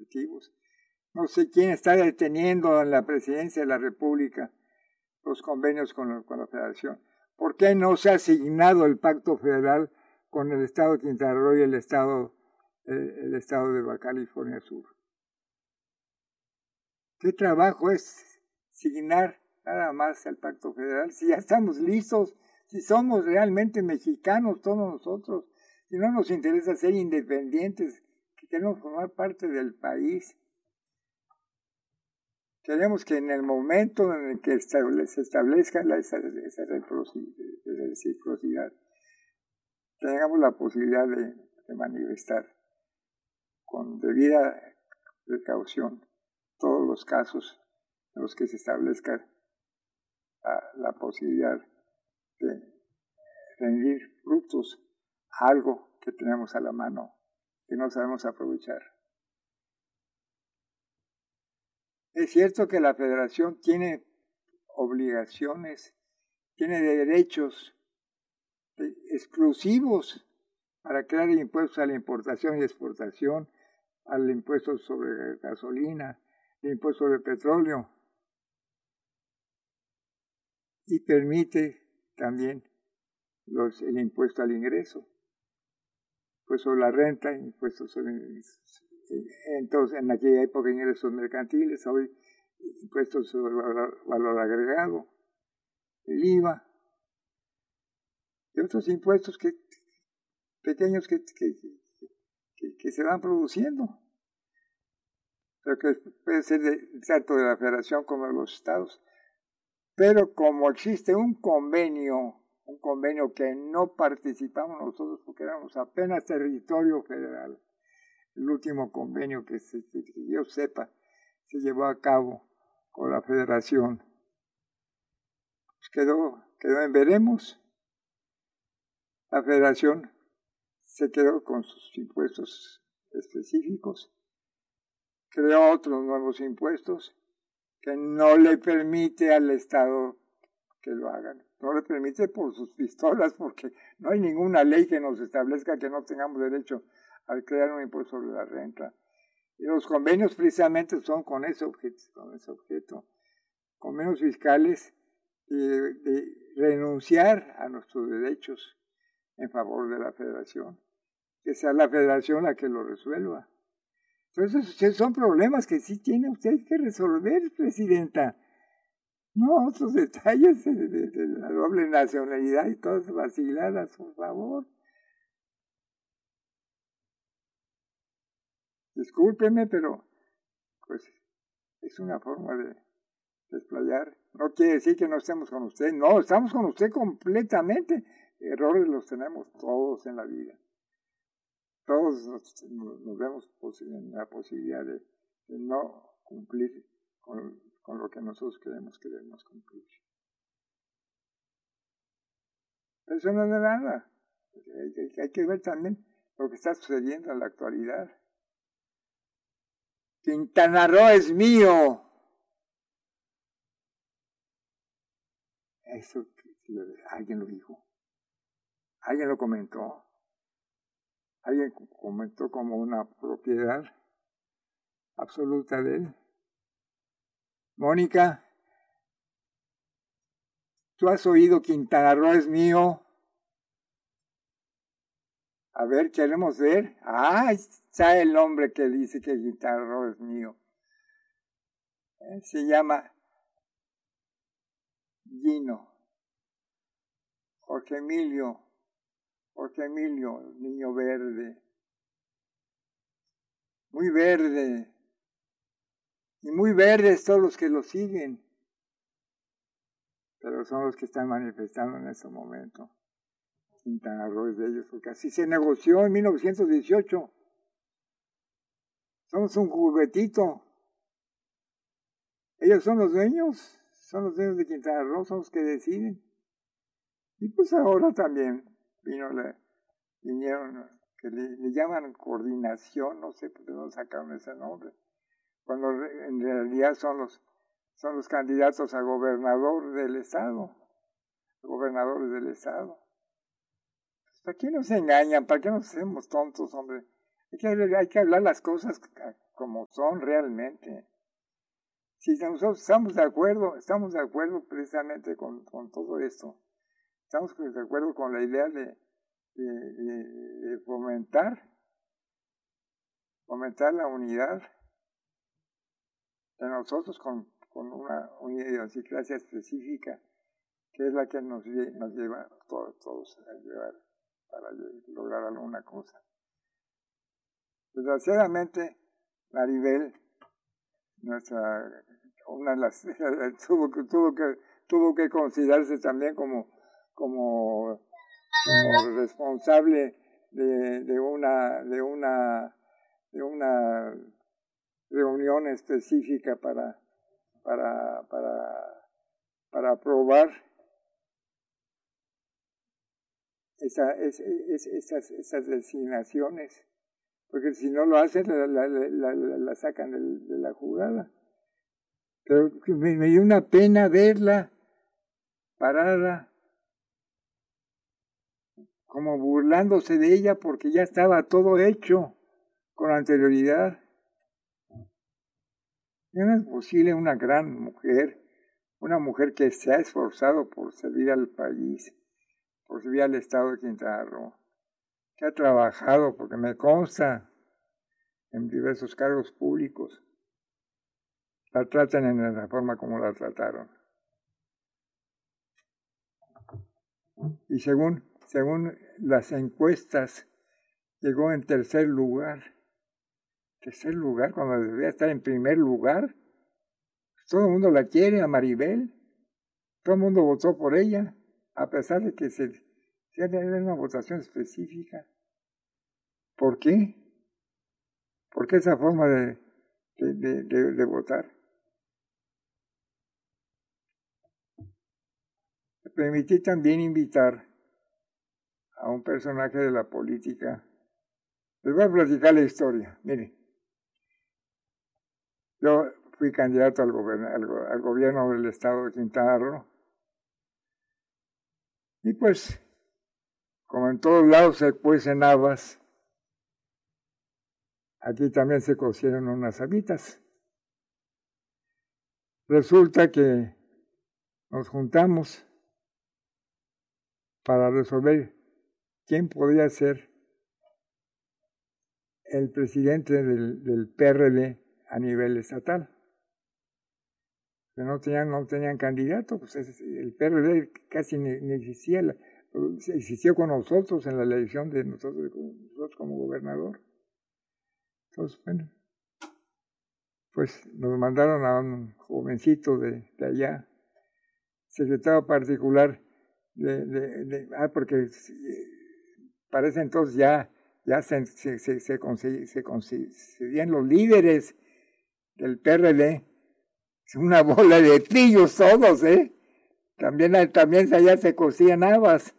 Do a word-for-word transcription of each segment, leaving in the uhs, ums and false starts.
ejecutivos. No sé quién está deteniendo en la presidencia de la República los convenios con la, con la Federación. ¿Por qué no se ha asignado el pacto federal con el Estado de Quintana Roo y el Estado, eh, el Estado de Baja California Sur? ¿Qué trabajo es asignar nada más el pacto federal? Si ya estamos listos, si somos realmente mexicanos todos nosotros, si no nos interesa ser independientes, que queremos formar parte del país. Queremos que en el momento en el que se establezca la, esa, esa reciprocidad, tengamos la posibilidad de, de manifestar con debida precaución todos los casos en los que se establezca la, la posibilidad de rendir frutos a algo que tenemos a la mano, que no sabemos aprovechar. Es cierto que la Federación tiene obligaciones, tiene derechos exclusivos para crear impuestos a la importación y exportación, al impuesto sobre gasolina, el impuesto sobre petróleo, y permite también los, el impuesto al ingreso, impuesto sobre la renta, impuesto sobre entonces en aquella época ingresos mercantiles, hoy impuestos sobre valor, valor agregado, el I V A y otros impuestos que pequeños que, que, que, que se van produciendo, pero que puede ser de, tanto de la Federación como de los estados. Pero como existe un convenio, un convenio que no participamos nosotros porque éramos apenas territorio federal, el último convenio que, se, que yo sepa se llevó a cabo con la Federación, pues quedó, quedó en veremos. La Federación se quedó con sus impuestos específicos, creó otros nuevos impuestos que no le permite al Estado que lo hagan. No le permite por sus pistolas, porque no hay ninguna ley que nos establezca que no tengamos derecho a crear un impuesto sobre la renta. Y los convenios precisamente son con ese objeto, con ese objeto. Convenios fiscales de, de renunciar a nuestros derechos en favor de la Federación. Que sea la Federación la que lo resuelva. Entonces, son problemas que sí tiene usted que resolver, Presidenta. No otros detalles de, de, de la doble nacionalidad y todas vaciladas, por favor. Discúlpeme, pero pues es una forma de desplayar. No quiere decir que no estemos con usted. No, estamos con usted completamente. Errores los tenemos todos en la vida. Todos nos, nos vemos en la posibilidad de, de no cumplir con, con lo que nosotros creemos que debemos cumplir. Eso no es de nada. Hay, hay que ver también lo que está sucediendo en la actualidad. Quintana Roo es mío. Eso alguien lo dijo. Alguien lo comentó. Alguien comentó como una propiedad absoluta de él. Mónica, ¿tú has oído Quintana Roo es mío? A ver, queremos ver. Ah, está el hombre que dice que Quintana Roo es mío. Eh, se llama Gino. Jorge Emilio. Jorge Emilio, niño verde. Muy verde. Y muy verdes todos los que lo siguen. Pero son los que están manifestando en este momento. Quintana Roo es de ellos, porque así se negoció en mil novecientos dieciocho. Somos un juguetito. Ellos son los dueños, son los dueños de Quintana Roo, son los que deciden. Y pues ahora también vino la, vinieron, que le, le llaman coordinación, no sé por qué no sacaron ese nombre, cuando en realidad son los, son los candidatos a gobernador del estado, gobernadores del estado. ¿Para qué nos engañan? ¿Para qué nos hacemos tontos, hombre? Hay que, hay que hablar las cosas como son realmente. Si nosotros estamos de acuerdo, estamos de acuerdo precisamente con, con todo esto, estamos de acuerdo con la idea de, de, de, de fomentar, fomentar la unidad de nosotros con, con una, una idiosincrasia específica, que es la que nos, nos lleva todos, todos a llevar para lograr alguna cosa. Desgraciadamente, Maribel, nuestra, una de las, tuvo que, tuvo que, tuvo que considerarse también como, como, como responsable de, de una, de una, de una reunión específica para, para, para, para aprobar esa, es, es, esas, esas designaciones, porque si no lo hacen, la, la, la, la, la sacan de, de la jugada. Pero me, me dio una pena verla parada, como burlándose de ella, porque ya estaba todo hecho con anterioridad. No es posible una gran mujer, una mujer que se ha esforzado por servir al país, por servir al Estado de Quintana Roo, que ha trabajado, porque me consta, en diversos cargos públicos, la tratan en la forma como la trataron. Y según, según las encuestas, llegó en tercer lugar. Tercer lugar, cuando debería estar en primer lugar. Todo el mundo la quiere, a Maribel. Todo el mundo votó por ella, a pesar de que se tiene una votación específica. ¿Por qué? ¿Por qué esa forma de, de, de, de, de votar? Me permití también invitar a un personaje de la política. Les voy a platicar la historia. Mire, yo fui candidato al, gobern al, al gobierno del estado de Quintana Roo. Y pues, como en todos lados se cuecen habas, aquí también se cocieron unas habitas. Resulta que nos juntamos para resolver quién podía ser el presidente del, del P R D a nivel estatal. Que no tenían, no tenían candidato, pues el P R D casi ni, ni existía, existió con nosotros en la elección de nosotros, nosotros como gobernador. Entonces, bueno, pues nos mandaron a un jovencito de, de allá, secretario particular, de, de, de, ah, porque parece entonces ya, ya se, se, se, se, conseguían, se conseguían los líderes del P R D, una bola de pillos todos, ¿eh? También, también allá se cosían habas.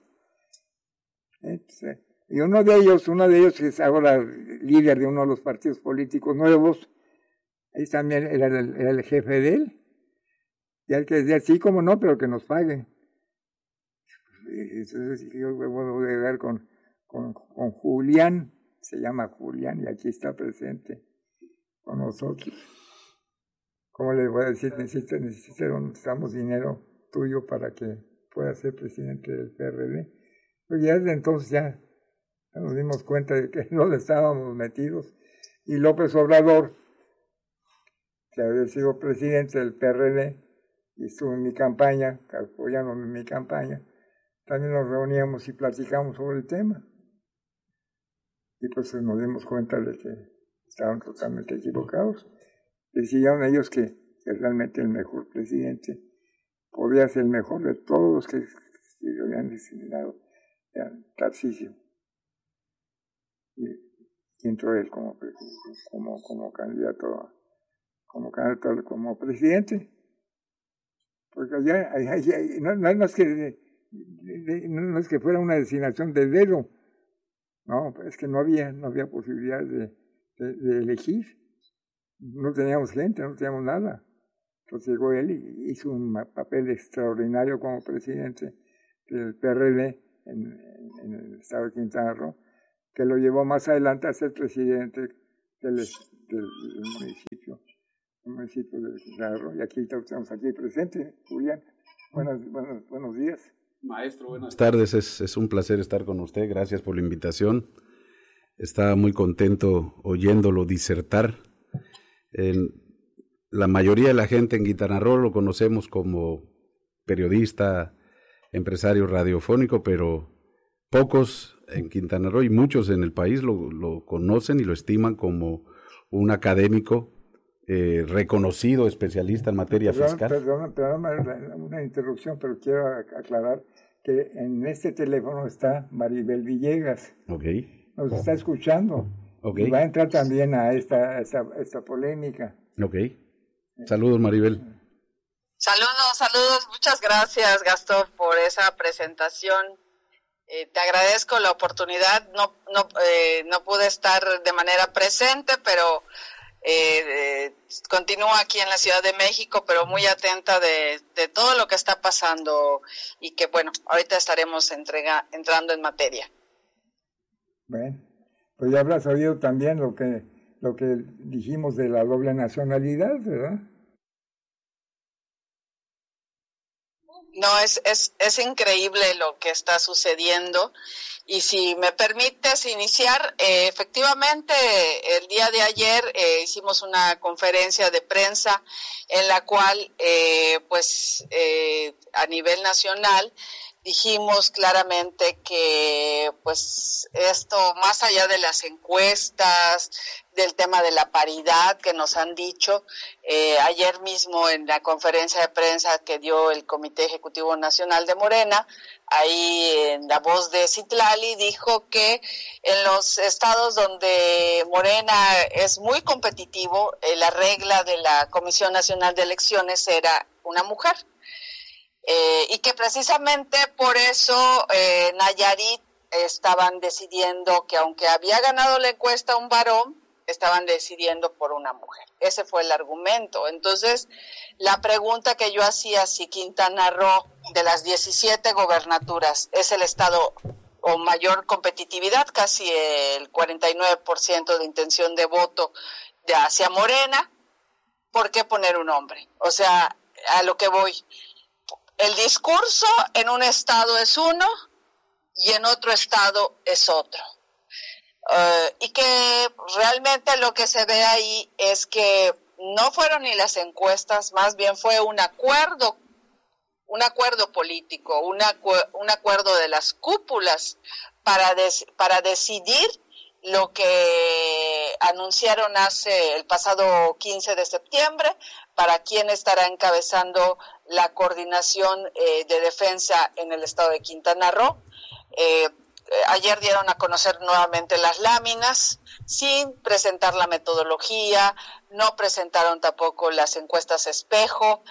¿Eh? Y uno de ellos, uno de ellos que es ahora líder de uno de los partidos políticos nuevos, ahí también era el, era el jefe de él. Y el que decía, sí, como no, pero que nos paguen. Entonces yo voy a ver con, con, con Julián, se llama Julián, y aquí está presente con nosotros. ¿Cómo le voy a decir? Necesito, necesitamos dinero tuyo para que pueda ser presidente del P R D. Pues ya desde entonces ya nos dimos cuenta de que no estábamos metidos. Y López Obrador, que había sido presidente del P R D y estuvo en mi campaña, apoyándome en mi campaña, también nos reuníamos y platicamos sobre el tema. Y pues nos dimos cuenta de que estaban totalmente equivocados. Decidieron ellos que, que realmente el mejor presidente podía ser el mejor de todos los que, que habían designado, eran Tarcisio. Y, y entró él como, como, como candidato, como candidato, como presidente. Porque allá, allá, allá no, no, no, es que, de, de, no es que fuera una designación de dedo, no, es que no había, no había posibilidad de, de, de elegir. No teníamos gente, no teníamos nada. Entonces llegó él y hizo un papel extraordinario como presidente del P R D en, en el estado de Quintana Roo, que lo llevó más adelante a ser presidente del, del, del municipio, el municipio de Quintana Roo. Y aquí estamos aquí presentes, Julián. Buenos, buenos, buenos días. Maestro, buenas tardes. Es, es un placer estar con usted. Gracias por la invitación. Estaba muy contento oyéndolo disertar. En, la mayoría de la gente en Quintana Roo lo conocemos como periodista, empresario radiofónico, pero pocos en Quintana Roo y muchos en el país lo, lo conocen y lo estiman como un académico eh, reconocido, especialista en materia perdón, fiscal. Perdón, perdón, una interrupción, pero quiero aclarar que en este teléfono está Maribel Villegas. Okay. Nos está escuchando. Okay. Y va a entrar también a esta, a esta, a esta polémica. Ok. Saludos, Maribel. Saludos, saludos. Muchas gracias, Gastón, por esa presentación. Eh, te agradezco la oportunidad. No, no, eh, no pude estar de manera presente, pero eh, eh, continúo aquí en la Ciudad de México, pero muy atenta de, de todo lo que está pasando y que, bueno, ahorita estaremos entrega, entrando en materia. Bueno, pues ya habrás oído también lo que, lo que dijimos de la doble nacionalidad, ¿verdad? No, es, es, es increíble lo que está sucediendo y si me permites iniciar, eh, efectivamente el día de ayer eh, hicimos una conferencia de prensa en la cual eh, pues eh, a nivel nacional dijimos claramente que pues esto, más allá de las encuestas, del tema de la paridad que nos han dicho, eh, ayer mismo en la conferencia de prensa que dio el Comité Ejecutivo Nacional de Morena, ahí en la voz de Citlali dijo que en los estados donde Morena es muy competitivo, eh, la regla de la Comisión Nacional de Elecciones era una mujer. Eh, y que precisamente por eso eh, Nayarit estaban decidiendo que aunque había ganado la encuesta un varón, estaban decidiendo por una mujer. Ese fue el argumento. Entonces, la pregunta que yo hacía, si Quintana Roo, de las diecisiete gobernaturas, es el estado con mayor competitividad, casi el cuarenta y nueve por ciento de intención de voto de hacia Morena, ¿por qué poner un hombre? O sea, a lo que voy... El discurso en un estado es uno y en otro estado es otro. Uh, y que realmente lo que se ve ahí es que no fueron ni las encuestas, más bien fue un acuerdo, un acuerdo político, un, acu- un acuerdo de las cúpulas para, des- para decidir lo que anunciaron hace el pasado quince de septiembre, para quién estará encabezando la coordinación eh, de defensa en el estado de Quintana Roo. Eh, ayer dieron a conocer nuevamente las láminas, sin presentar la metodología, no presentaron tampoco las encuestas espejo,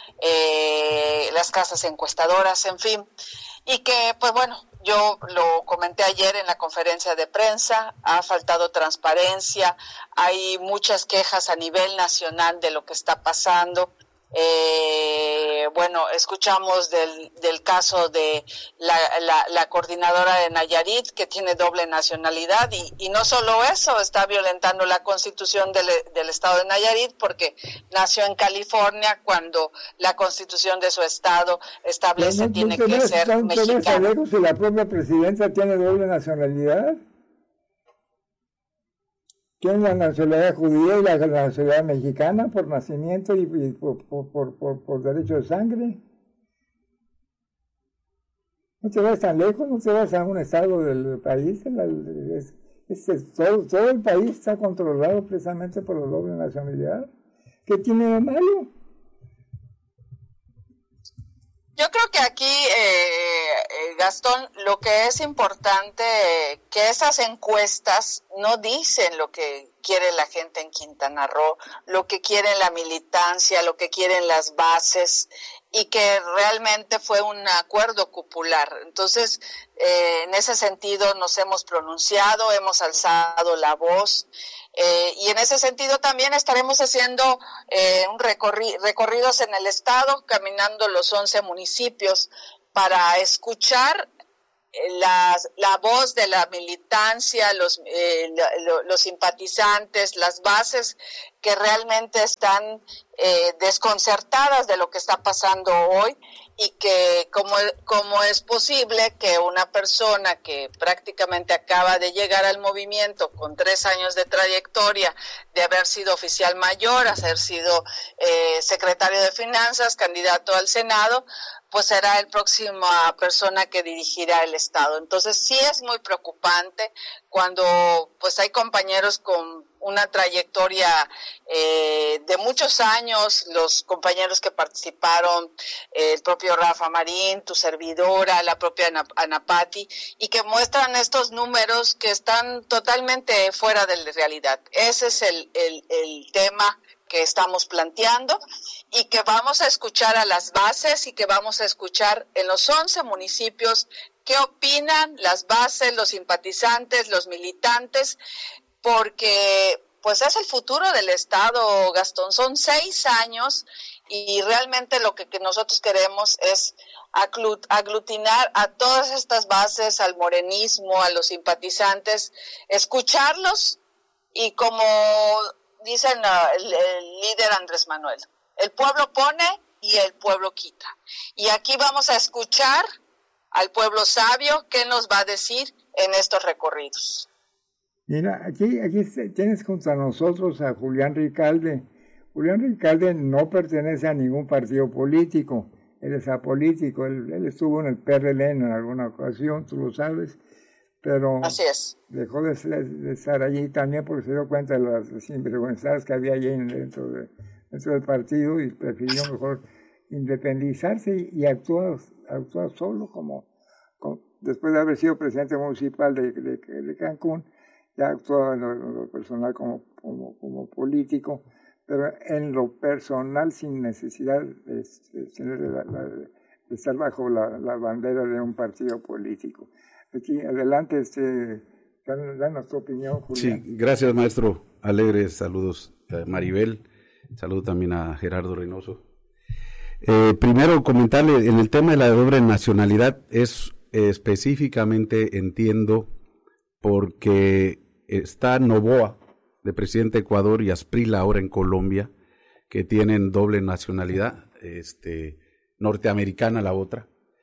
eh, las casas encuestadoras, en fin, y que, pues bueno, yo lo comenté ayer en la conferencia de prensa, ha faltado transparencia, hay muchas quejas a nivel nacional de lo que está pasando. Eh, bueno, escuchamos del, del caso de la, la, la coordinadora de Nayarit, que tiene doble nacionalidad, y, y no solo eso, está violentando la constitución del, del estado de Nayarit, porque nació en California, cuando la constitución de su estado establece no, tiene no, que ser no, mexicana. ¿No si la propia presidenta tiene doble nacionalidad? Tiene la nacionalidad judía y la nacionalidad mexicana por nacimiento y, y por, por, por, por, por derecho de sangre. No te vas tan lejos, no te vas a un estado del país. Es, es, es, todo, todo el país está controlado precisamente por la doble nacionalidad. ¿Qué tiene de malo? Yo creo que aquí, eh, eh, Gastón, lo que es importante, eh, que esas encuestas no dicen lo que quiere la gente en Quintana Roo, lo que quiere la militancia, lo que quieren las bases, y que realmente fue un acuerdo cupular. Entonces, eh, en ese sentido nos hemos pronunciado, hemos alzado la voz, eh, y en ese sentido también estaremos haciendo eh, un recorri- recorridos en el estado, caminando los once municipios para escuchar La, la voz de la militancia, los, eh, lo, los simpatizantes, las bases que realmente están eh, desconcertadas de lo que está pasando hoy, y que cómo, cómo es posible que una persona que prácticamente acaba de llegar al movimiento con tres años de trayectoria, de haber sido oficial mayor, haber sido eh, secretario de Finanzas, candidato al Senado, pues será el próxima persona que dirigirá el Estado. Entonces sí es muy preocupante cuando pues hay compañeros con una trayectoria eh, de muchos años, los compañeros que participaron, eh, el propio Rafa Marín, tu servidora, la propia Ana, Ana Patti, y que muestran estos números que están totalmente fuera de la realidad. Ese es el, el, el tema que estamos planteando, y que vamos a escuchar a las bases, y que vamos a escuchar en los once municipios qué opinan las bases, los simpatizantes, los militantes, porque pues es el futuro del Estado, Gastón. Son seis años y realmente lo que, que nosotros queremos es aglutinar a todas estas bases, al morenismo, a los simpatizantes, escucharlos, y como dicen uh, el, el líder Andrés Manuel, el pueblo pone y el pueblo quita. Y aquí vamos a escuchar al pueblo sabio qué nos va a decir en estos recorridos. Mira, aquí, aquí tienes junto a nosotros a Julián Ricalde. Julián Ricalde no pertenece a ningún partido político, él es apolítico, él, él estuvo en el P R L en alguna ocasión, tú lo sabes, pero así es. Dejó de, de estar allí también porque se dio cuenta de las sinvergüenzas que había allí dentro, de, dentro del partido, y prefirió mejor independizarse y, y actuar, actuar solo, como, como después de haber sido presidente municipal de, de, de Cancún, ya actuaba en lo, en lo personal como, como, como político, pero en lo personal sin necesidad de, de, de, la, la, de estar bajo la, la bandera de un partido político. Aquí, adelante, este, danos tu opinión, Julián. Sí, gracias, maestro Alegre. Saludos a Maribel, saludo también a Gerardo Reynoso. Eh, primero, comentarle, en el tema de la doble nacionalidad, es eh, específicamente, entiendo, porque está Noboa, de presidente de Ecuador, y Asprila ahora en Colombia, que tienen doble nacionalidad, este, norteamericana la otra.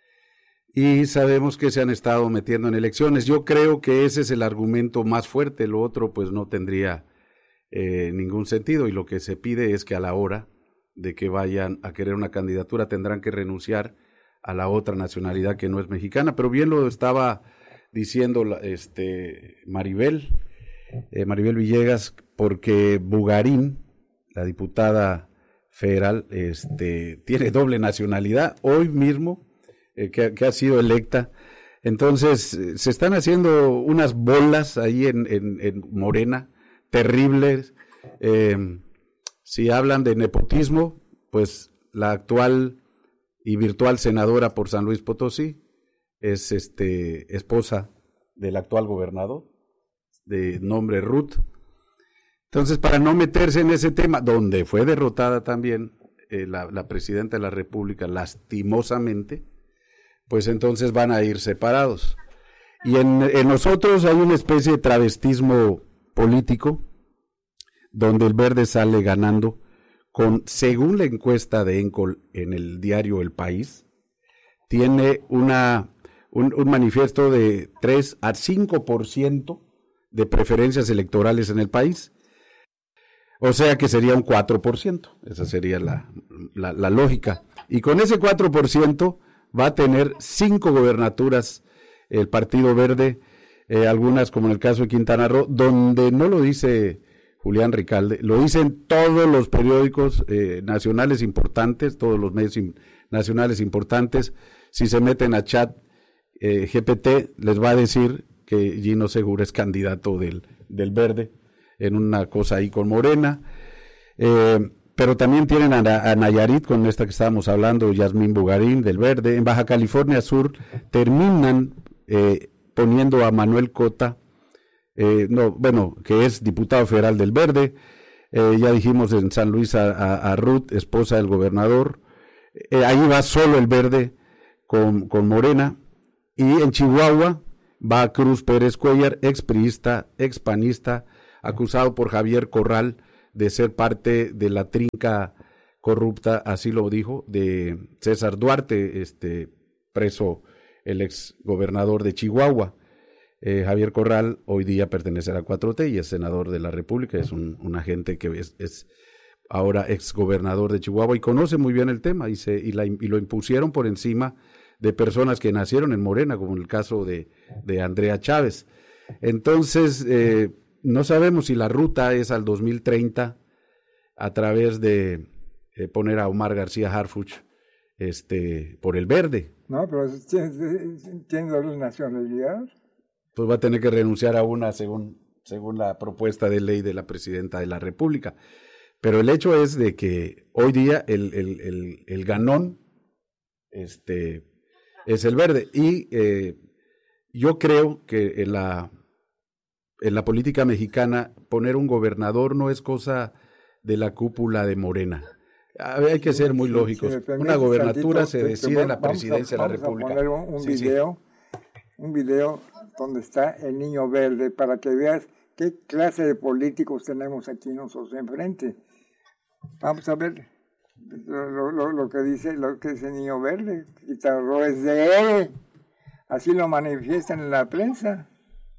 Y sabemos que se han estado metiendo en elecciones. Yo creo que ese es el argumento más fuerte, lo otro pues no tendría eh, ningún sentido, y lo que se pide es que a la hora de que vayan a querer una candidatura tendrán que renunciar a la otra nacionalidad que no es mexicana, pero bien lo estaba diciendo este Maribel, eh, Maribel Villegas, porque Bugarín, la diputada federal, este, tiene doble nacionalidad hoy mismo, Eh, que, que ha sido electa. Entonces eh, se están haciendo unas bolas ahí en, en, en Morena terribles. Eh, si hablan de nepotismo, pues la actual y virtual senadora por San Luis Potosí es este esposa del actual gobernador, de nombre Ruth. Entonces, para no meterse en ese tema, donde fue derrotada también eh, la, la presidenta de la República, lastimosamente, pues entonces van a ir separados. Y en, en nosotros hay una especie de travestismo político, donde el Verde sale ganando con, según la encuesta de Encol en el diario El País, tiene una un, un manifiesto de tres a cinco por ciento de preferencias electorales en el país. O sea que sería un cuatro por ciento, esa sería la, la, la lógica. Y con ese cuatro por ciento va a tener cinco gobernaturas el Partido Verde, eh, algunas como en el caso de Quintana Roo, donde no lo dice Julián Ricalde, lo dicen todos los periódicos eh, nacionales importantes, todos los medios in, nacionales importantes. Si se meten a chat eh, G P T, les va a decir que Gino Segura es candidato del, del Verde, en una cosa ahí con Morena. Eh, pero también tienen a, a Nayarit, con esta que estábamos hablando, Yasmín Bugarín del Verde. En Baja California Sur terminan eh, poniendo a Manuel Cota, eh, no, bueno, que es diputado federal del Verde. Eh, ya dijimos en San Luis a, a, a Ruth, esposa del gobernador. Eh, ahí va solo el Verde con, con Morena. Y en Chihuahua va Cruz Pérez Cuellar, expriista, expanista, acusado por Javier Corral de ser parte de la trinca corrupta, así lo dijo, de César Duarte, este preso el ex gobernador de Chihuahua. Eh, Javier Corral hoy día pertenece a la cuatro T y es senador de la República, es un, un agente que es, es ahora ex gobernador de Chihuahua y conoce muy bien el tema y, se, y, la, y lo impusieron por encima de personas que nacieron en Morena, como en el caso de, de Andrea Chávez. Entonces, eh, no sabemos si la ruta es al dos mil treinta a través de eh, poner a Omar García Harfuch este, por el verde. No, pero ¿tiene doble nacionalidad? Pues va a tener que renunciar a una según, según la propuesta de ley de la presidenta de la República. Pero el hecho es de que hoy día el, el, el, el ganón este, es el verde. Y eh, yo creo que en la, en la política mexicana poner un gobernador no es cosa de la cúpula de Morena. Hay que ser muy lógicos. Si una gobernatura tantito, se decide en la presidencia a, de la República. Vamos a poner un, un sí, video, sí. un video donde está el niño verde para que veas qué clase de políticos tenemos aquí nosotros enfrente. Vamos a ver lo, lo, lo que dice lo que dice el niño verde. Guitarro es de él. Así lo manifiestan en la prensa.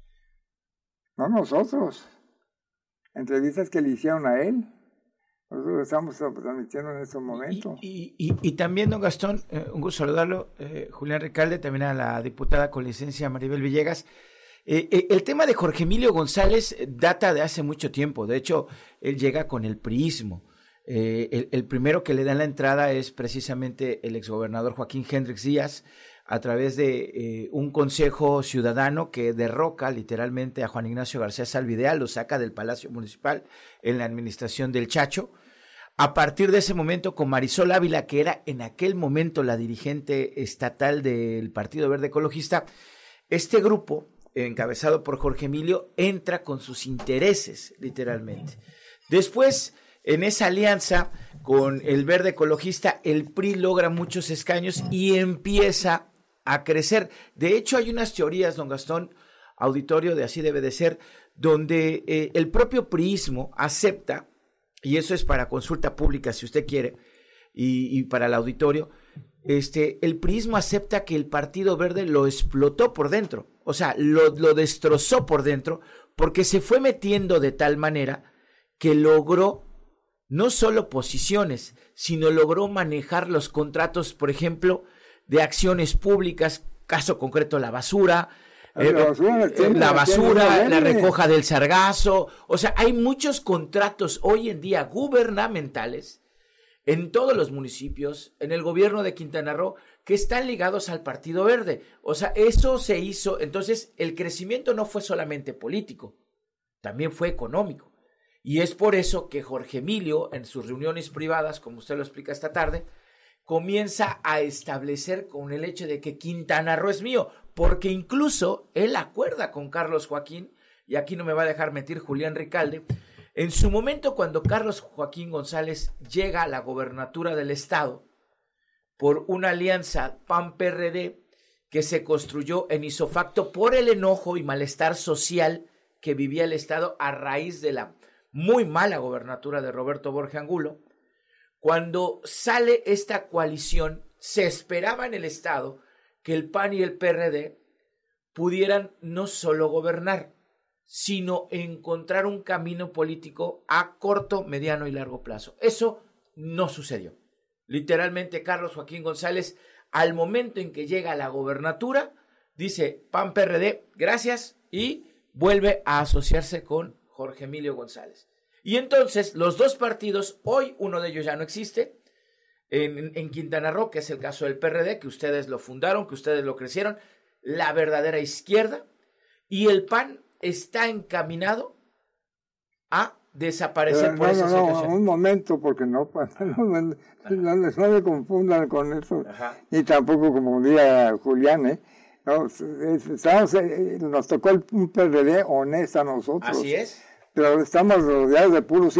No nosotros. Entrevistas que le hicieron a él. Nosotros lo estamos transmitiendo en estos momentos. Y, y, y, y también, don Gastón, eh, un gusto saludarlo, eh, Julián Ricalde, también a la diputada con licencia Maribel Villegas. Eh, eh, el tema de Jorge Emilio González data de hace mucho tiempo. De hecho, él llega con el priismo. Eh, el, el primero que le dan la entrada es precisamente el exgobernador Joaquín Hendrix Díaz, a través de eh, un consejo ciudadano que derroca literalmente a Juan Ignacio García Salvidea, lo saca del Palacio Municipal en la administración del Chacho. A partir de ese momento, con Marisol Ávila, que era en aquel momento la dirigente estatal del Partido Verde Ecologista, este grupo, encabezado por Jorge Emilio, entra con sus intereses, literalmente. Después, en esa alianza con el Verde Ecologista, el P R I logra muchos escaños y empieza a crecer. De hecho, hay unas teorías, don Gastón, auditorio de Así Debe de Ser, donde eh, el propio priismo acepta, y eso es para consulta pública si usted quiere, y, y para el auditorio, este, el priismo acepta que el Partido Verde lo explotó por dentro, o sea, lo, lo destrozó por dentro, porque se fue metiendo de tal manera que logró no solo posiciones, sino logró manejar los contratos, por ejemplo, de acciones públicas, caso concreto la basura, eh, la basura, eh, la, basura la recoja del sargazo, o sea, hay muchos contratos hoy en día gubernamentales en todos los municipios, en el gobierno de Quintana Roo, que están ligados al Partido Verde, o sea, eso se hizo, entonces el crecimiento no fue solamente político, también fue económico, y es por eso que Jorge Emilio, en sus reuniones privadas, como usted lo explica esta tarde, comienza a establecer con el hecho de que Quintana Roo es mío, porque incluso él acuerda con Carlos Joaquín, y aquí no me va a dejar mentir Julián Ricalde, en su momento cuando Carlos Joaquín González llega a la gobernatura del estado, por una alianza P A N P R D que se construyó en isofacto por el enojo y malestar social que vivía el estado a raíz de la muy mala gobernatura de Roberto Borges Angulo. Cuando sale esta coalición, se esperaba en el estado que el P A N y el P R D pudieran no solo gobernar, sino encontrar un camino político a corto, mediano y largo plazo. Eso no sucedió. Literalmente, Carlos Joaquín González, al momento en que llega a la gobernatura, dice P A N P R D, gracias, y vuelve a asociarse con Jorge Emilio González. Y entonces los dos partidos, hoy uno de ellos ya no existe, en, en Quintana Roo, que es el caso del P R D, que ustedes lo fundaron, que ustedes lo crecieron, la verdadera izquierda, y el P A N está encaminado a desaparecer Pero, por no, esa no, no, situación. un momento, porque no, no, no, no, no me confundan con eso, Ajá. ni tampoco como diría Julián, ¿eh? No, estamos, nos tocó el P R D honesto a nosotros. Así es. Pero estamos rodeados de puros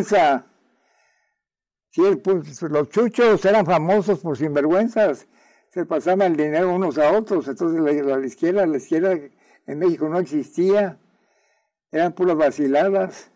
sinvergüenza. Sí, pues, los chuchos eran famosos por sinvergüenzas. se pasaban el dinero unos a otros, entonces la, la izquierda, la izquierda en México no existía, eran puras vaciladas.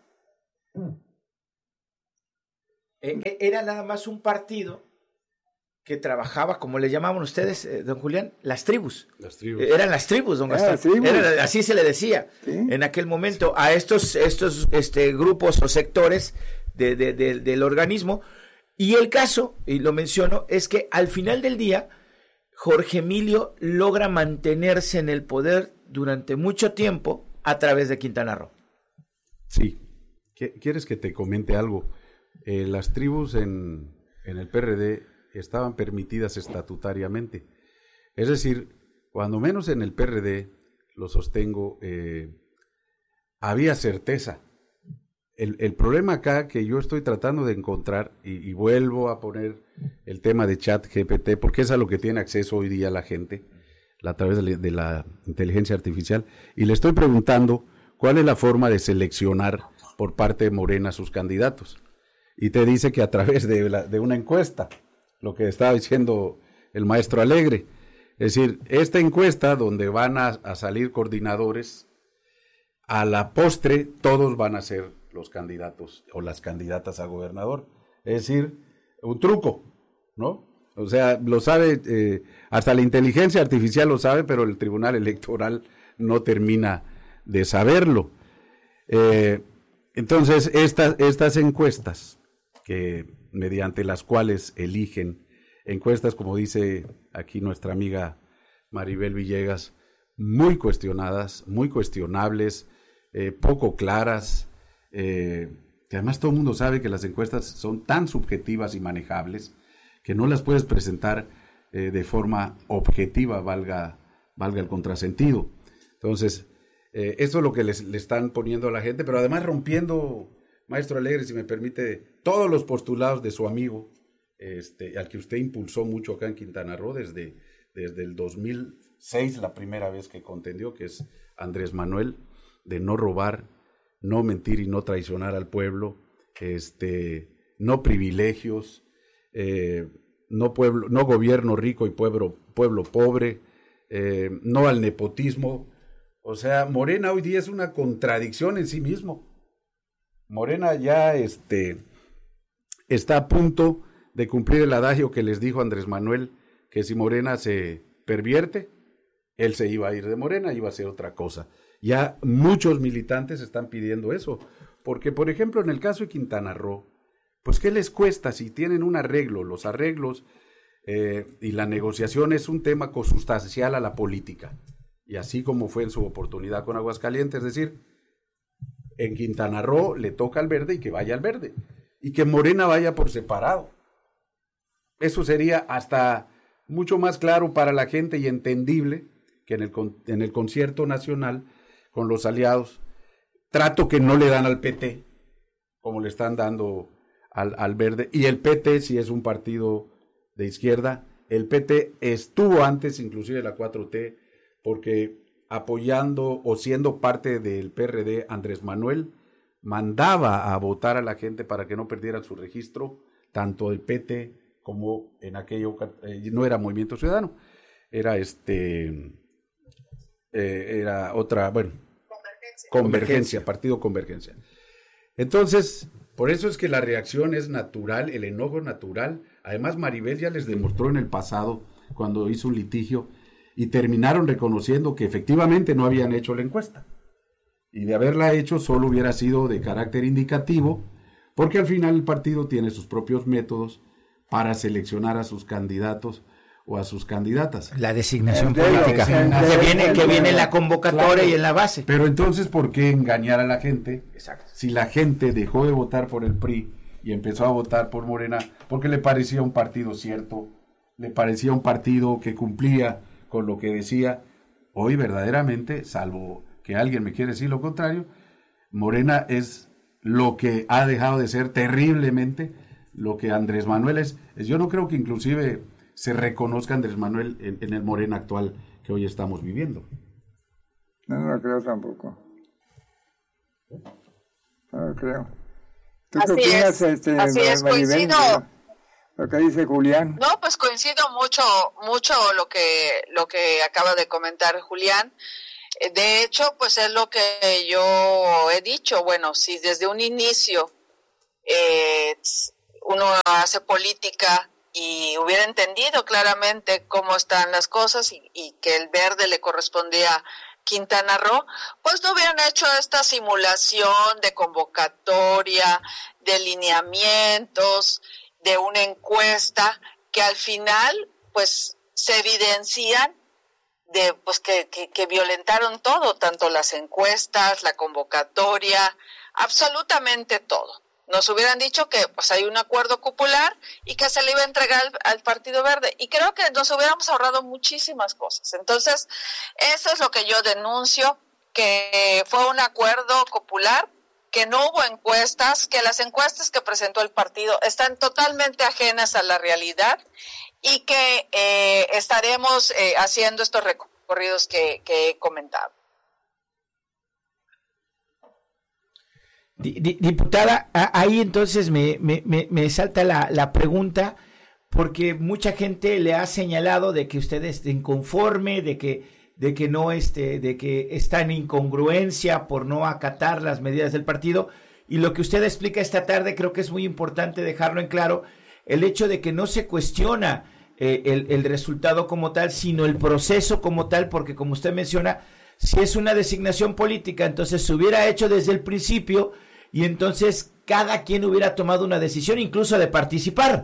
Eh, era nada más un partido que trabajaba, como le llamaban ustedes, eh, don Julián, las tribus. Las tribus. Eh, eran las tribus, don Gastón. Las tribus. Era, así se le decía, ¿sí?, en aquel momento a estos, estos este, grupos o sectores de, de, de, del organismo. Y el caso, y lo menciono, es que al final del día, Jorge Emilio logra mantenerse en el poder durante mucho tiempo a través de Quintana Roo. Sí. ¿Quieres que te comente algo? Eh, las tribus en, en el P R D estaban permitidas estatutariamente. Es decir, cuando menos en el P R D, lo sostengo, eh, había certeza. El, el problema acá que yo estoy tratando de encontrar, y, y vuelvo a poner el tema de Chat G P T, porque es a lo que tiene acceso hoy día la gente, a través de, de la inteligencia artificial, y le estoy preguntando cuál es la forma de seleccionar por parte de Morena sus candidatos. Y te dice que a través de, la, de una encuesta, lo que estaba diciendo el maestro Alegre. Es decir, esta encuesta donde van a, a salir coordinadores, a la postre todos van a ser los candidatos o las candidatas a gobernador. Es decir, un truco, ¿no? O sea, lo sabe, eh, hasta la inteligencia artificial lo sabe, pero el Tribunal Electoral no termina de saberlo. Eh, entonces, estas, estas encuestas, que mediante las cuales eligen, encuestas, como dice aquí nuestra amiga Maribel Villegas, muy cuestionadas, muy cuestionables, eh, poco claras, eh, que además todo el mundo sabe que las encuestas son tan subjetivas y manejables que no las puedes presentar eh, de forma objetiva, valga, valga el contrasentido. Entonces, eh, eso es lo que les, le están poniendo a la gente, pero además rompiendo, maestro Alegre, si me permite, todos los postulados de su amigo, este, al que usted impulsó mucho acá en Quintana Roo desde, desde el dos mil seis, la primera vez que contendió, que es Andrés Manuel, de no robar, no mentir y no traicionar al pueblo, este, no privilegios, eh, no pueblo, no gobierno rico y pueblo, pueblo pobre, eh, no al nepotismo. O sea, Morena hoy día es una contradicción en sí mismo. Morena ya este, está a punto de cumplir el adagio que les dijo Andrés Manuel, que si Morena se pervierte, él se iba a ir de Morena, iba a hacer otra cosa. Ya muchos militantes están pidiendo eso, porque por ejemplo en el caso de Quintana Roo, pues ¿qué les cuesta si tienen un arreglo? Los arreglos eh, y la negociación es un tema consustancial a la política, y así como fue en su oportunidad con Aguascalientes, es decir, en Quintana Roo le toca al verde y que vaya al verde, y que Morena vaya por separado. Eso sería hasta mucho más claro para la gente y entendible que en el, en el concierto nacional con los aliados, trato que no le dan al P T, como le están dando al, al verde, y el P T si es un partido de izquierda, el P T estuvo antes inclusive de la cuatro T, porque apoyando o siendo parte del P R D, Andrés Manuel mandaba a votar a la gente para que no perdieran su registro, tanto del P T como en aquello, eh, no era Movimiento Ciudadano, era este... Eh, era otra, bueno, convergencia. convergencia, partido Convergencia. Entonces, por eso es que la reacción es natural, el enojo es natural. Además, Maribel ya les demostró en el pasado, cuando hizo un litigio, y terminaron reconociendo que efectivamente no habían hecho la encuesta. Y de haberla hecho, solo hubiera sido de carácter indicativo, porque al final el partido tiene sus propios métodos para seleccionar a sus candidatos o a sus candidatas. La designación política, que viene, que viene en la convocatoria, claro, y en la base. Pero entonces, ¿por qué engañar a la gente? Exacto. Si la gente dejó de votar por el P R I y empezó a votar por Morena, porque le parecía un partido cierto, le parecía un partido que cumplía con lo que decía. Hoy verdaderamente, salvo que alguien me quiere decir lo contrario, Morena es lo que ha dejado de ser terriblemente lo que Andrés Manuel es. Yo no creo que inclusive se reconozca Andrés Manuel en, en el Morena actual que hoy estamos viviendo. No, no lo creo tampoco. No lo creo. ¿Tú así qué opinas, es, este, así es, Maribel? coincido. lo que dice Julián. No, pues coincido mucho, mucho lo que, lo que acaba de comentar Julián. De hecho, pues es lo que yo he dicho. Bueno, si desde un inicio eh, uno hace política y hubiera entendido claramente cómo están las cosas y, y que el verde le correspondía a Quintana Roo, pues no hubieran hecho esta simulación de convocatoria, de lineamientos, de una encuesta que al final pues se evidencian de pues que, que, que violentaron todo, tanto las encuestas, la convocatoria, absolutamente todo. Nos hubieran dicho que pues hay un acuerdo popular y que se le iba a entregar al, al Partido Verde, y creo que nos hubiéramos ahorrado muchísimas cosas. Entonces, eso es lo que yo denuncio, que fue un acuerdo popular, que no hubo encuestas, que las encuestas que presentó el partido están totalmente ajenas a la realidad, y que eh, estaremos eh, haciendo estos recorridos que, que he comentado. Diputada, ahí entonces me, me, me salta la, la pregunta, porque mucha gente le ha señalado de que usted está inconforme, de que, de que no este, de que está en incongruencia por no acatar las medidas del partido, y lo que usted explica esta tarde creo que es muy importante dejarlo en claro, el hecho de que no se cuestiona eh, el, el resultado como tal, sino el proceso como tal, porque como usted menciona, si es una designación política, entonces se hubiera hecho desde el principio, y entonces cada quien hubiera tomado una decisión incluso de participar.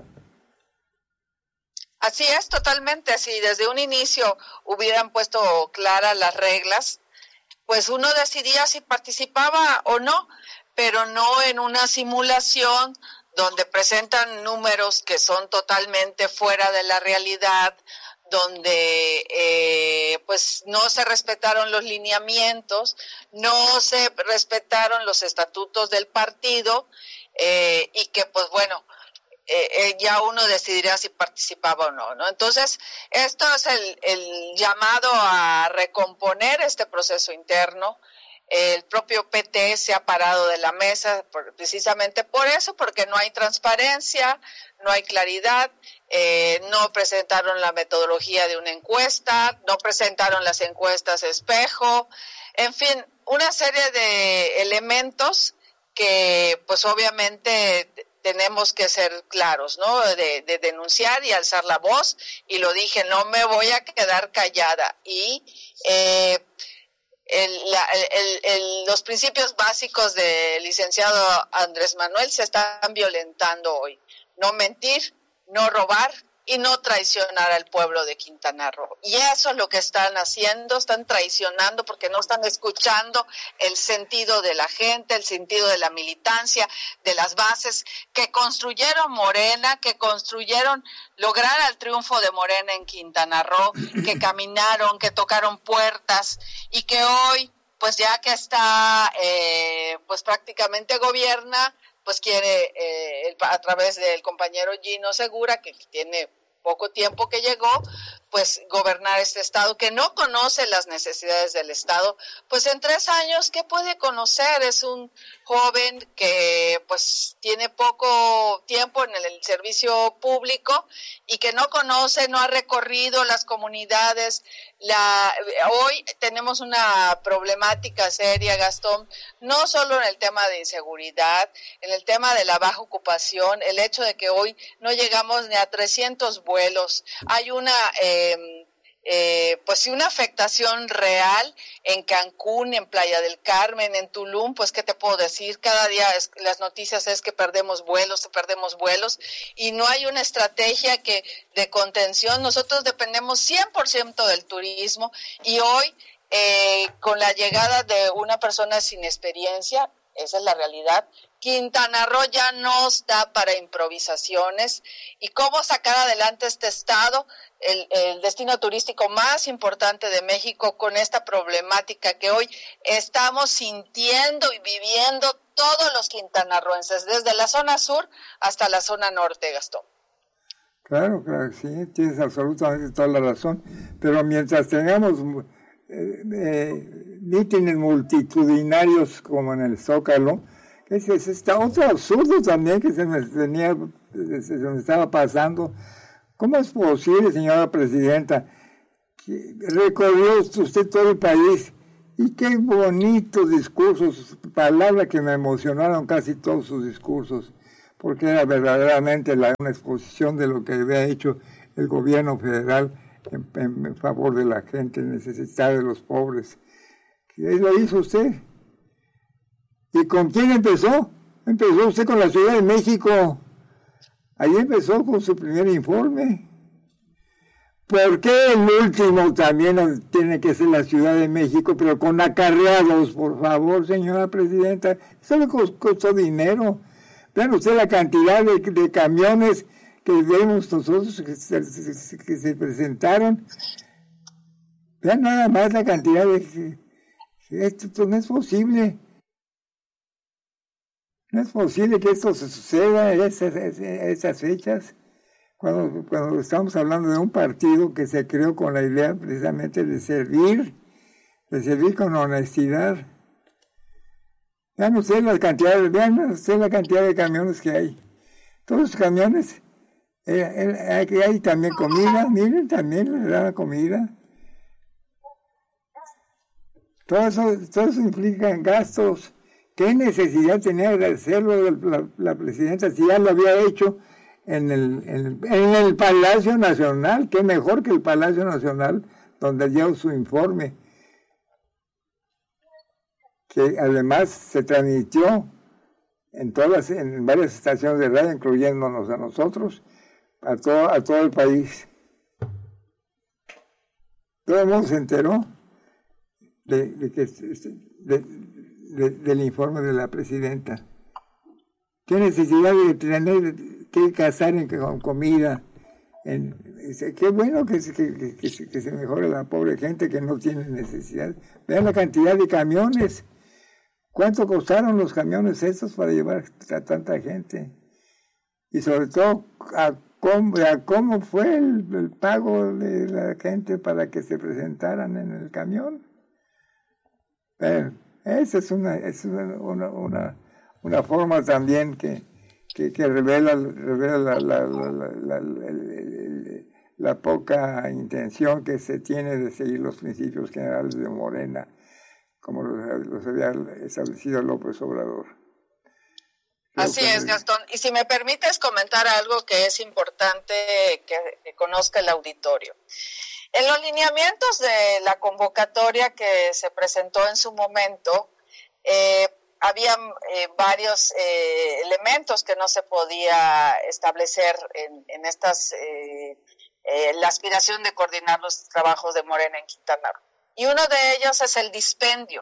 Así es, totalmente. Si desde un inicio hubieran puesto claras las reglas, pues uno decidía si participaba o no, pero no en una simulación donde presentan números que son totalmente fuera de la realidad, donde eh, pues no se respetaron los lineamientos, no se respetaron los estatutos del partido, eh, y que pues bueno, eh, eh, ya uno decidirá si participaba o no, ¿no? Entonces, esto es el, el llamado a recomponer este proceso interno. El propio P T se ha parado de la mesa por, precisamente por eso, porque no hay transparencia, no hay claridad, eh, no presentaron la metodología de una encuesta, no presentaron las encuestas espejo, en fin, una serie de elementos que pues obviamente tenemos que ser claros, ¿no? De, de denunciar y alzar la voz, y lo dije, no me voy a quedar callada, y eh, El, la, el, el, los principios básicos del licenciado Andrés Manuel se están violentando hoy. No mentir, no robar y no traicionar al pueblo de Quintana Roo. Y eso es lo que están haciendo, están traicionando porque no están escuchando el sentido de la gente, el sentido de la militancia, de las bases que construyeron Morena, que construyeron lograr el triunfo de Morena en Quintana Roo, que caminaron, que tocaron puertas, y que hoy, pues ya que está, eh, pues prácticamente gobierna, pues quiere, eh, el, a través del compañero Gino Segura, que tiene poco tiempo que llegó, pues gobernar este estado, que no conoce las necesidades del estado, pues en tres años, ¿qué puede conocer? Es un joven que pues tiene poco tiempo en el servicio público y que no conoce, no ha recorrido las comunidades. La, hoy tenemos una problemática seria, Gastón, no solo en el tema de inseguridad, en el tema de la baja ocupación, el hecho de que hoy no llegamos ni a trescientos vuelos, hay una eh, eh, pues sí, una afectación real en Cancún, en Playa del Carmen, en Tulum, pues qué te puedo decir, cada día es, las noticias es que perdemos vuelos, perdemos vuelos, y no hay una estrategia que de contención. Nosotros dependemos cien por ciento del turismo, y hoy eh, con la llegada de una persona sin experiencia, esa es la realidad, Quintana Roo ya no está para improvisaciones. ¿Y cómo sacar adelante este estado, el, el destino turístico más importante de México, con esta problemática que hoy estamos sintiendo y viviendo todos los quintanarroenses, desde la zona sur hasta la zona norte, Gastón? Claro, claro, sí, tienes absolutamente toda la razón, pero mientras tengamos eh, eh, mítines multitudinarios como en el Zócalo, Ese, ese está otro absurdo también que se me, tenía, se me estaba pasando. ¿Cómo es posible, señora presidenta, que recorrió usted todo el país y qué bonitos discursos, palabras que me emocionaron casi todos sus discursos, porque era verdaderamente la, una exposición de lo que había hecho el gobierno federal en, en, en favor de la gente necesitada, de los pobres? ¿Qué lo hizo usted? ¿Y con quién empezó? Empezó usted con la Ciudad de México. Ahí empezó con su primer informe. ¿Por qué el último también tiene que ser la Ciudad de México, pero con acarreados, por favor, señora presidenta? Eso le costó dinero. Vean usted la cantidad de, de camiones que vemos nosotros que se, que se presentaron. Vean nada más la cantidad de... Esto, esto no es posible. No es posible que esto se suceda en esas, esas fechas, cuando, cuando estamos hablando de un partido que se creó con la idea precisamente de servir, de servir con honestidad. Vean ustedes la cantidad, vean ustedes la cantidad de camiones que hay. Todos los camiones, eh, eh, hay, hay también comida, miren, también le dan comida. Todo eso, todo eso implica gastos. ¿Qué necesidad tenía de hacerlo la, la presidenta si ya lo había hecho en el, en, en el Palacio Nacional? Qué mejor que el Palacio Nacional, donde dio su informe, que además se transmitió en todas, en varias estaciones de radio, incluyéndonos a nosotros, a todo, a todo el país. Todo el mundo se enteró de, de que de, De, del informe de la presidenta. ¿Qué necesidad de tener que cazar en, con comida? En, qué bueno que, que, que, que se mejore la pobre gente que no tiene necesidad. Vean la cantidad de camiones. ¿Cuánto costaron los camiones estos para llevar a tanta gente? Y sobre todo, a cómo, a cómo fue el, el pago de la gente para que se presentaran en el camión. Vean, esa es una, es una, una, una, una forma también que, que, que revela, revela la, la, la, la, la, la, la poca intención que se tiene de seguir los principios generales de Morena, como los, los había establecido López Obrador. Creo Así que... es, Gastón. Y si me permites comentar algo que es importante que, que conozca el auditorio. En los lineamientos de la convocatoria que se presentó en su momento, eh, había eh, varios eh, elementos que no se podía establecer en, en estas, eh, eh, la aspiración de coordinar los trabajos de Morena en Quintana Roo. Y uno de ellos es el dispendio.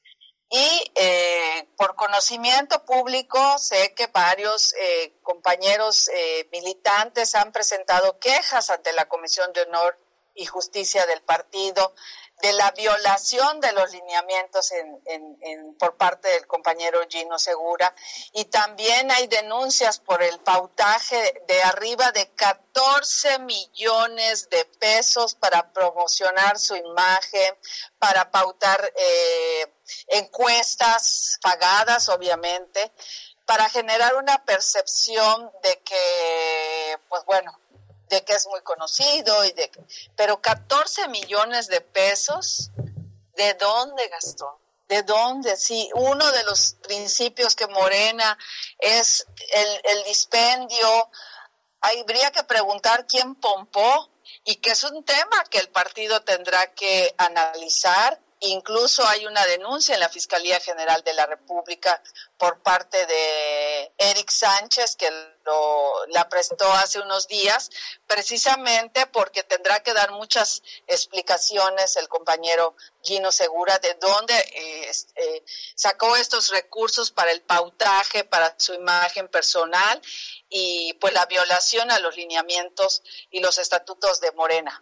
Y eh, por conocimiento público sé que varios eh, compañeros eh, militantes han presentado quejas ante la Comisión de Honor y Justicia del partido de la violación de los lineamientos en, en, en, por parte del compañero Gino Segura, y también hay denuncias por el pautaje de arriba de catorce millones de pesos para promocionar su imagen, para pautar eh, encuestas pagadas, obviamente, para generar una percepción de que, pues bueno, de que es muy conocido, y de que, pero catorce millones de pesos, ¿de dónde gastó? ¿De dónde? Sí, uno de los principios que Morena es el, el dispendio. Habría que preguntar quién pompó, y que es un tema que el partido tendrá que analizar. Incluso hay una denuncia en la Fiscalía General de la República por parte de Eric Sánchez, que lo, la presentó hace unos días, precisamente porque tendrá que dar muchas explicaciones el compañero Gino Segura de dónde eh, eh, sacó estos recursos para el pautaje, para su imagen personal, y pues la violación a los lineamientos y los estatutos de Morena.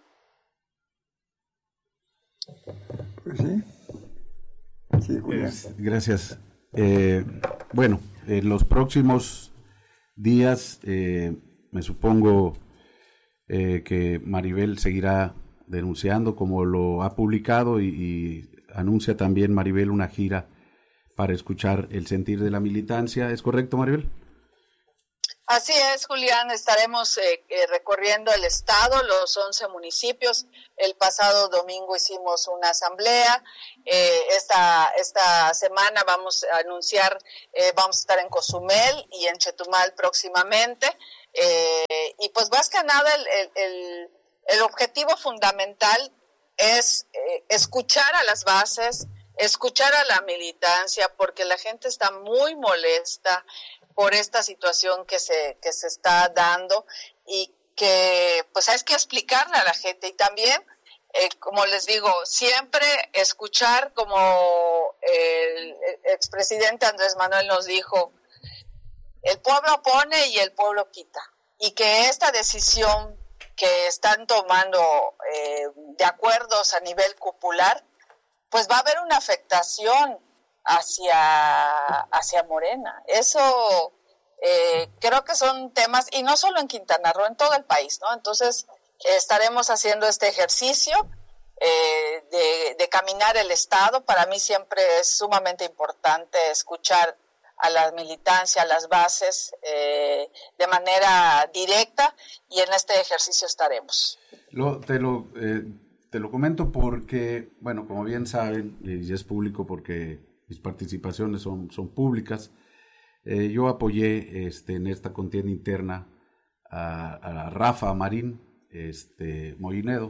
Pues sí. Sí, Julián. Eh, gracias. Eh, bueno, en los próximos días eh, me supongo eh, que Maribel seguirá denunciando, como lo ha publicado, y, y anuncia también Maribel una gira para escuchar el sentir de la militancia. ¿Es correcto, Maribel? Así es, Julián, estaremos eh, eh, recorriendo el estado, los once municipios. El pasado domingo hicimos una asamblea. Eh, esta, esta semana vamos a anunciar, eh, vamos a estar en Cozumel y en Chetumal próximamente. Eh, y pues más que nada el, el, el, el objetivo fundamental es eh, escuchar a las bases, escuchar a la militancia, porque la gente está muy molesta por esta situación que se que se está dando y que pues hay que explicarle a la gente y también, eh, como les digo, siempre escuchar como el, el expresidente Andrés Manuel nos dijo, el pueblo pone y el pueblo quita, y que esta decisión que están tomando eh, de acuerdos a nivel cupular, pues va a haber una afectación hacia, hacia Morena. Eso eh, creo que son temas, y no solo en Quintana Roo, en todo el país, ¿no? Entonces eh, estaremos haciendo este ejercicio eh, de, de caminar el Estado. Para mí siempre es sumamente importante escuchar a la militancia, a las bases, eh, de manera directa, y en este ejercicio estaremos. Lo, te lo... Eh... Te lo comento porque, bueno, como bien saben, y es público porque mis participaciones son, son públicas, eh, yo apoyé este, en esta contienda interna a, a Rafa Marín este, Moinedo,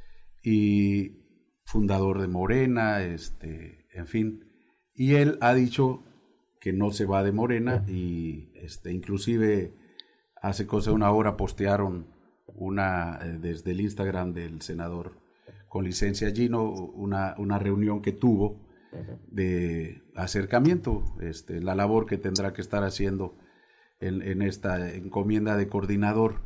y fundador de Morena, este, en fin, y él ha dicho que no se va de Morena, y este, inclusive hace cosa de una hora postearon una eh, desde el Instagram del senador con licencia Gino, una, una reunión que tuvo de acercamiento, este, la labor que tendrá que estar haciendo en, en esta encomienda de coordinador.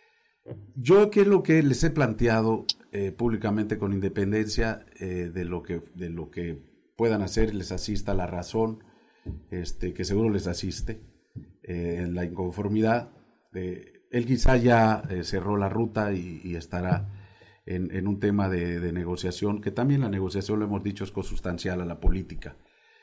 Yo, ¿qué es lo que les he planteado eh, públicamente con independencia eh, de lo que de lo que puedan hacer, les asista la razón, este, que seguro les asiste, eh, en la inconformidad? De, él quizá ya eh, cerró la ruta y, y estará En, en un tema de, de negociación, que también la negociación, lo hemos dicho, es consustancial a la política.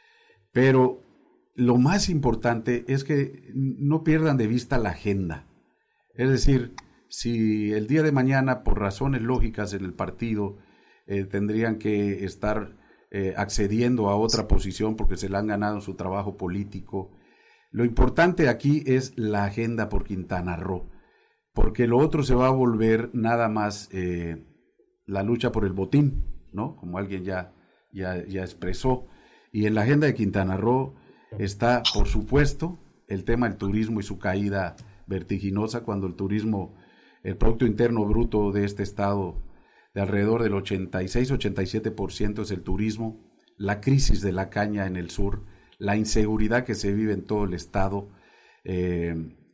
Pero lo más importante es que no pierdan de vista la agenda. Es decir, si el día de mañana, por razones lógicas en el partido, eh, tendrían que estar eh, accediendo a otra posición porque se la han ganado en su trabajo político, lo importante aquí es la agenda por Quintana Roo, porque lo otro se va a volver nada más eh, la lucha por el botín, ¿no? Como alguien ya, ya, ya expresó. Y en la agenda de Quintana Roo está, por supuesto, el tema del turismo y su caída vertiginosa, cuando el turismo, el Producto Interno Bruto de este estado, de alrededor del ochenta y seis, ochenta y siete por ciento es el turismo, la crisis de la caña en el sur, la inseguridad que se vive en todo el estado, eh,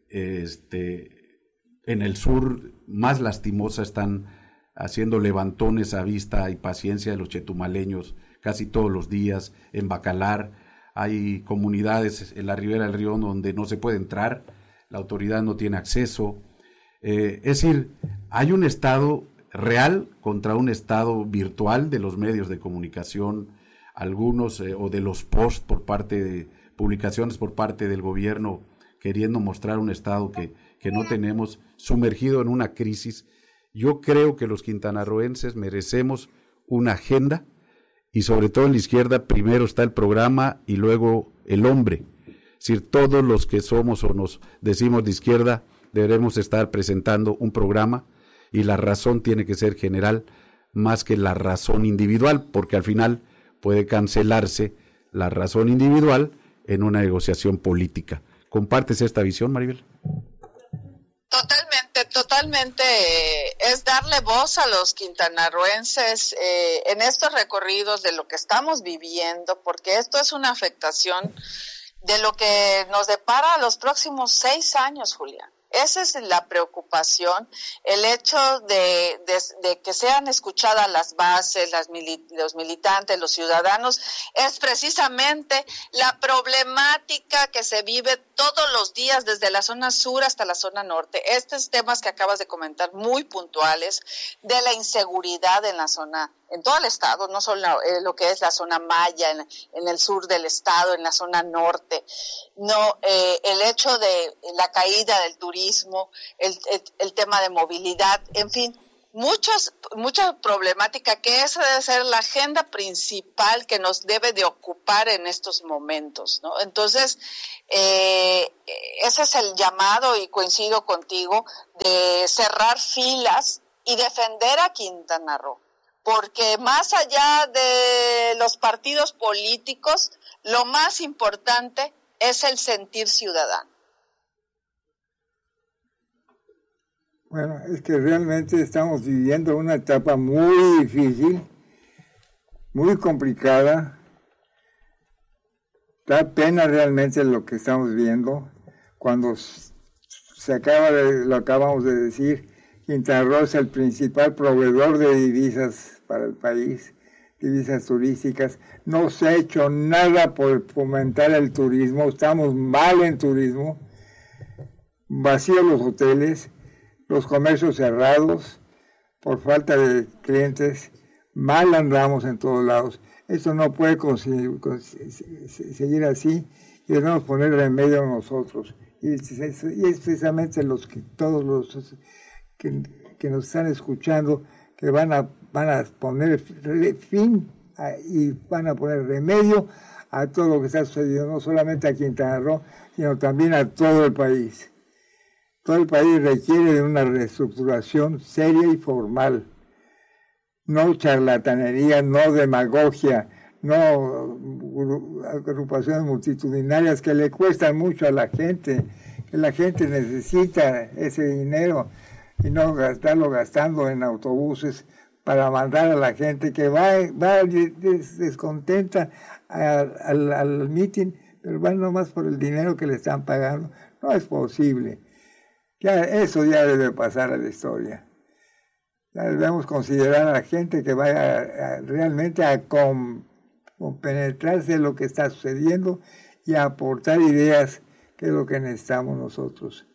este... en el sur más lastimosa, están haciendo levantones a vista y paciencia de los chetumaleños casi todos los días. En Bacalar hay comunidades en la ribera del río donde no se puede entrar, la autoridad no tiene acceso. Eh, es decir, hay un estado real contra un estado virtual de los medios de comunicación, algunos eh, o de los posts por parte de publicaciones por parte del gobierno, queriendo mostrar un estado que que no tenemos, sumergido en una crisis. Yo creo que los quintanarroenses merecemos una agenda, y sobre todo en la izquierda primero está el programa y luego el hombre. Es decir, todos los que somos o nos decimos de izquierda deberemos estar presentando un programa, y la razón tiene que ser general más que la razón individual, porque al final puede cancelarse la razón individual en una negociación política. ¿Compartes esta visión, Maribel? Totalmente, totalmente. Eh, es darle voz a los quintanarroenses eh, en estos recorridos de lo que estamos viviendo, porque esto es una afectación de lo que nos depara los próximos seis años, Julián. Esa es la preocupación, el hecho de, de, de que sean escuchadas las bases, las mili, los militantes, los ciudadanos, es precisamente la problemática que se vive todos los días desde la zona sur hasta la zona norte. Estos temas que acabas de comentar, muy puntuales, de la inseguridad en la zona, en todo el estado, no solo eh, lo que es la zona maya, en, en el sur del estado, en la zona norte, no, eh, el hecho de la caída del turismo, el, el, el tema de movilidad, en fin, muchas, mucha problemática que esa debe ser la agenda principal que nos debe de ocupar en estos momentos, ¿no? Entonces, eh, ese es el llamado, y coincido contigo, de cerrar filas y defender a Quintana Roo, porque más allá de los partidos políticos, lo más importante es el sentir ciudadano. Bueno, es que realmente estamos viviendo una etapa muy difícil, muy complicada. Da pena realmente lo que estamos viendo. Cuando se acaba de, lo acabamos de decir, Quintana Roo es el principal proveedor de divisas para el país, divisas turísticas. No se ha hecho nada por fomentar el turismo, estamos mal en turismo, vacíos los hoteles, los comercios cerrados por falta de clientes, mal andamos en todos lados. Esto no puede conseguir, seguir así y debemos poner remedio nosotros. Y es precisamente los que todos los que, que nos están escuchando que van a, van a poner fin a, y van a poner remedio a todo lo que está sucediendo, no solamente a Quintana Roo, sino también a todo el país. Todo el país requiere de una reestructuración seria y formal. No charlatanería, no demagogia, no agrupaciones multitudinarias que le cuestan mucho a la gente, que la gente necesita ese dinero y no gastarlo gastando en autobuses para mandar a la gente que va, va des, descontenta al, al, al meeting, pero va nomás por el dinero que le están pagando. No es posible. Ya, eso ya debe pasar a la historia. Ya debemos considerar a la gente que vaya a, a, realmente a compenetrarse en lo que está sucediendo y a aportar ideas, que es lo que necesitamos nosotros.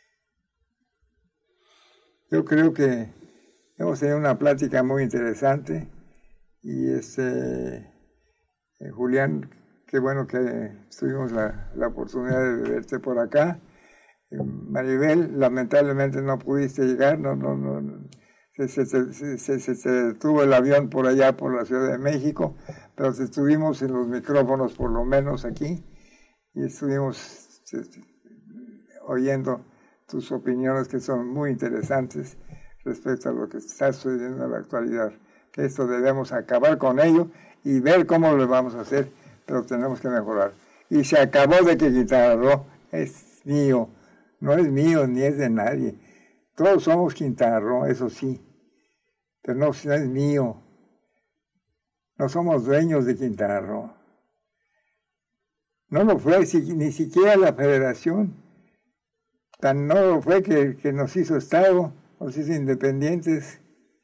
Yo creo que hemos tenido una plática muy interesante y este eh, Julián, qué bueno que tuvimos la, la oportunidad de verte por acá. Eh, Maribel, lamentablemente no pudiste llegar, no, no, no, se, se, se, se, se, se detuvo el avión por allá por la Ciudad de México, pero estuvimos en los micrófonos por lo menos aquí y estuvimos este, oyendo tus opiniones, que son muy interesantes respecto a lo que está sucediendo en la actualidad, que esto debemos acabar con ello y ver cómo lo vamos a hacer, pero tenemos que mejorar. Y se acabó de que Quintana Roo es mío, no es mío ni es de nadie. Todos somos Quintana Roo, eso sí, pero no, no es mío. No somos dueños de Quintana Roo. No lo fue ni siquiera la Federación. Tan no fue que, que nos hizo Estado, nos hizo independientes,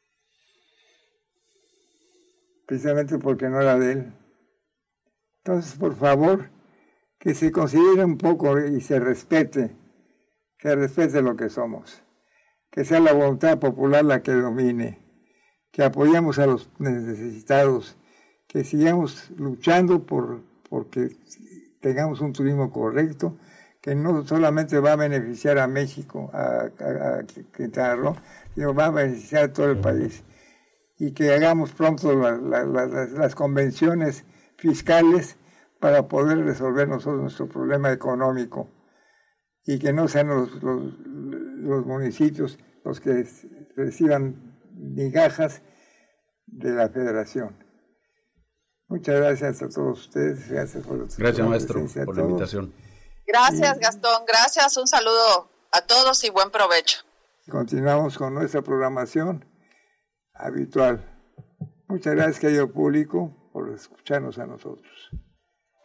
precisamente porque no era de él. Entonces, por favor, que se considere un poco y se respete, que respete lo que somos, que sea la voluntad popular la que domine, que apoyemos a los necesitados, que sigamos luchando por porque tengamos un turismo correcto, que no solamente va a beneficiar a México, a, a, a Quintana Roo, sino va a beneficiar a todo el país. Y que hagamos pronto la, la, la, las, las convenciones fiscales para poder resolver nosotros nuestro problema económico. Y que no sean los, los, los municipios los que reciban migajas de la Federación. Muchas gracias a todos ustedes. Gracias por Gracias, maestro, por la invitación. Gracias, Gastón. Gracias. Un saludo a todos y buen provecho. Continuamos con nuestra programación habitual. Muchas gracias, querido público, por escucharnos a nosotros.